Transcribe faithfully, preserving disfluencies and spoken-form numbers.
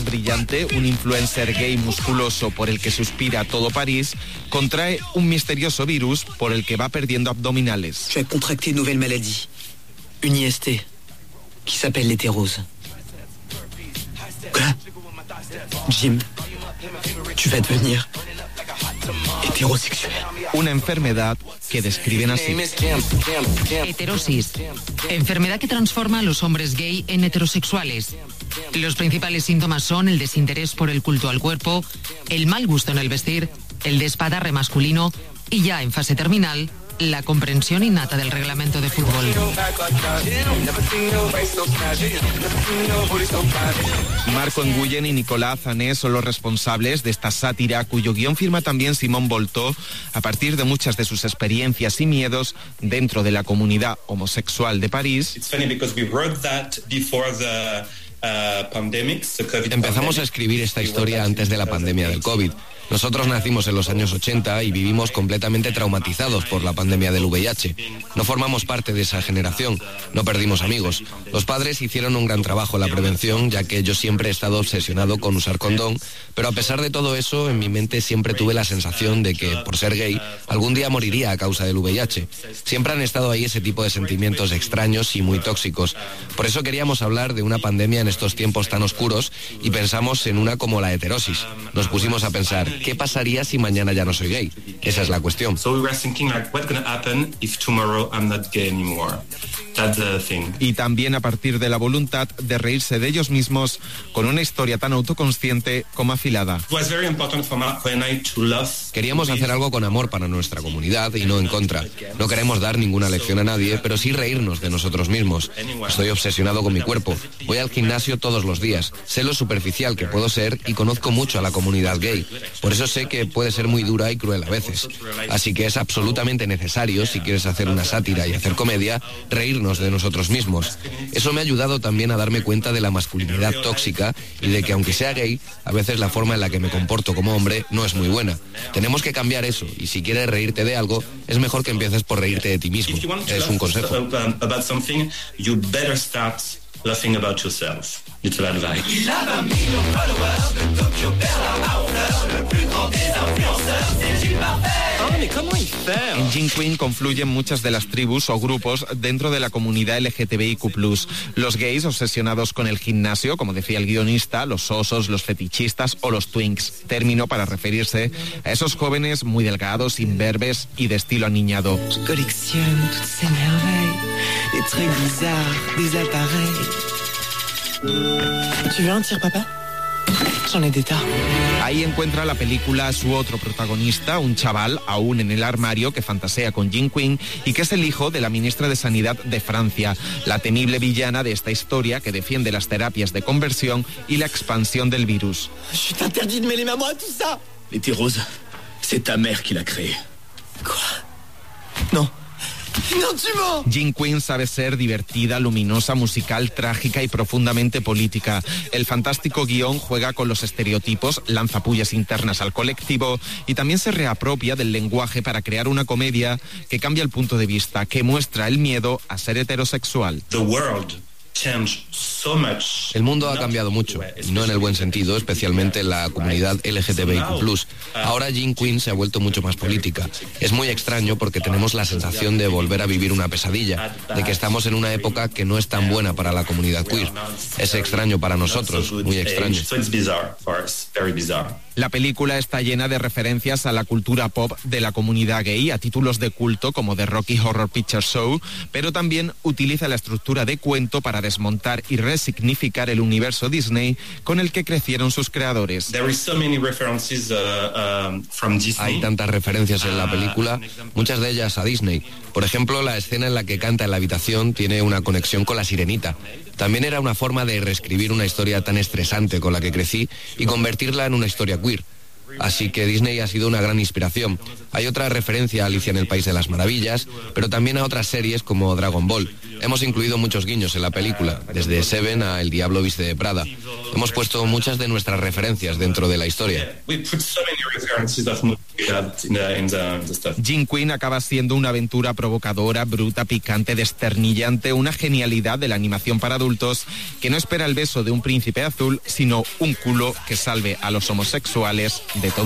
brillante, un influencer gay musculoso por el que suspira todo París, contrae un misterioso virus por el que va perdiendo abdominales. Tu as contracté une nouvelle maladie, une I S T, qui s'appelle l'hétérose. Quoi? Jim, tu vas devenir heterosexuel. Una enfermedad que describen así. Heterosis. Enfermedad que transforma a los hombres gay en heterosexuales. Los principales síntomas son el desinterés por el culto al cuerpo, el mal gusto en el vestir, el despadarre masculino y ya en fase terminal, la comprensión innata del reglamento de fútbol. Marco Nguyen y Nicolás Zané son los responsables de esta sátira, cuyo guión firma también Simón Boltó, a partir de muchas de sus experiencias y miedos dentro de la comunidad homosexual de París. Empezamos a escribir esta historia antes de la pandemia del COVID. Nosotros nacimos en los años ochenta y vivimos completamente traumatizados por la pandemia del V I H. No formamos parte de esa generación, no perdimos amigos. Los padres hicieron un gran trabajo en la prevención, ya que yo siempre he estado obsesionado con usar condón, pero a pesar de todo eso, en mi mente siempre tuve la sensación de que, por ser gay, algún día moriría a causa del V I H. Siempre han estado ahí ese tipo de sentimientos extraños y muy tóxicos. Por eso queríamos hablar de una pandemia en estos tiempos tan oscuros y pensamos en una como la heterosis. Nos pusimos a pensar, ¿qué pasaría si mañana ya no soy gay? Esa es la cuestión. Y también a partir de la voluntad de reírse de ellos mismos con una historia tan autoconsciente como afilada. Queríamos hacer algo con amor para nuestra comunidad y no en contra. No queremos dar ninguna lección a nadie, pero sí reírnos de nosotros mismos. Estoy obsesionado con mi cuerpo. Voy al gimnasio todos los días. Sé lo superficial que puedo ser y conozco mucho a la comunidad gay. Por eso sé que puede ser muy dura y cruel a veces. Así que es absolutamente necesario, si quieres hacer una sátira y hacer comedia, reírnos de nosotros mismos. Eso me ha ayudado también a darme cuenta de la masculinidad tóxica y de que aunque sea gay, a veces la forma en la que me comporto como hombre no es muy buena. Tenemos que cambiar eso y si quieres reírte de algo, es mejor que empieces por reírte de ti mismo. Es un consejo. Laughing about yourself. Little advice. En Jin Quinn confluyen muchas de las tribus o grupos dentro de la comunidad L G T B I Q plus. Los gays obsesionados con el gimnasio, como decía el guionista, los osos, los fetichistas o los twinks, término para referirse a esos jóvenes muy delgados, imberbes y de estilo aniñado. Coleccionne toutes ces merveilles, des trucs bizarres, des appareils. Tu veux un tir, papá? J'en ai des tas. Ahí encuentra la película a su otro protagonista, un chaval aún en el armario que fantasea con Jin Quinn y que es el hijo de la ministra de Sanidad de Francia, la temible villana de esta historia que defiende las terapias de conversión y la expansión del virus. Je t'interdis de mêler ma moi à tout ça. L'hétérose, c'est ta mère qui l'a créé. Quoi? Non. Jin Quinn sabe ser divertida, luminosa, musical, trágica y profundamente política. El fantástico guión juega con los estereotipos, lanza pullas internas al colectivo y también se reapropia del lenguaje para crear una comedia que cambia el punto de vista, que muestra el miedo a ser heterosexual. The world changed so much. El mundo ha cambiado mucho, no en el buen sentido, especialmente en la comunidad L G T B I Q plus. Ahora Jin Quinn se ha vuelto mucho más política. Es muy extraño porque tenemos la sensación de volver a vivir una pesadilla, de que estamos en una época que no es tan buena para la comunidad queer. Es extraño para nosotros, muy extraño. La película está llena de referencias a la cultura pop de la comunidad gay, a títulos de culto como The Rocky Horror Picture Show, pero también utiliza la estructura de cuento para desmontar y resignificar el universo Disney con el que crecieron sus creadores. Hay tantas referencias en la película, muchas de ellas a Disney. Por ejemplo, la escena en la que canta en la habitación tiene una conexión con La Sirenita. También era una forma de reescribir una historia tan estresante con la que crecí y convertirla en una historia queer. Así que Disney ha sido una gran inspiración. Hay otra referencia a Alicia en el País de las Maravillas, pero también a otras series como Dragon Ball. Hemos incluido muchos guiños en la película, desde Seven a El Diablo Viste de Prada. Hemos puesto muchas de nuestras referencias dentro de la historia. Jim Quinn acaba siendo una aventura provocadora, bruta, picante, desternillante, una genialidad de la animación para adultos que no espera el beso de un príncipe azul, sino un culo que salve a los homosexuales de todo.